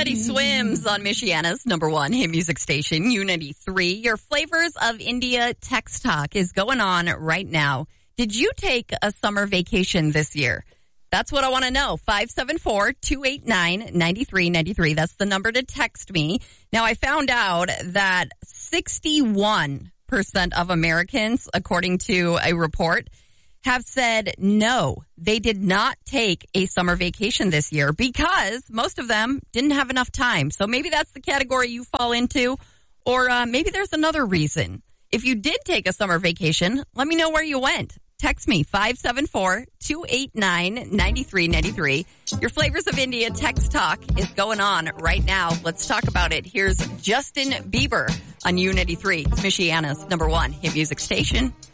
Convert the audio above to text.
Teddy Swims on Michiana's number one hit music station, Unity 3. Your Flavors of India text talk is going on right now. Did you take a summer vacation this year? That's what I want to know. 574-289-9393. That's the number to text me. Now, I found out that 61% of Americans, according to a report, have said no, they did not take a summer vacation this year because most of them didn't have enough time. So maybe that's the category you fall into, or maybe there's another reason. If you did take a summer vacation, let me know where you went. Text me, 574-289-9393. Your Flavors of India text talk is going on right now. Let's talk about it. Here's Justin Bieber on Unity 3. It's Michiana's number one hit music station.